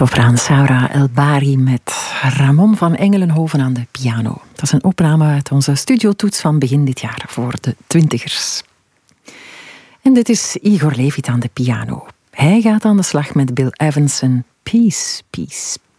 Sopraan Saura El-Bari met Ramon van Engelenhoven aan de piano. Dat is een opname uit onze studiotoets van begin dit jaar voor de 20ers. En dit is Igor Levit aan de piano. Hij gaat aan de slag met Bill Evans' Peace, Peace,